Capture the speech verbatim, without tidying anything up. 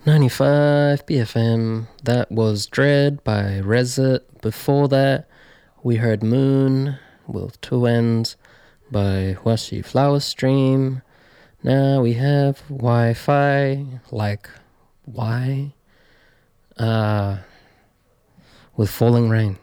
ninety-five B F M. That was Dread by Resit. Before that, we heard Moon with Two Ends by Washi Flower Stream. Now we have Wi-Fi, like why, uh, with Falling Rain.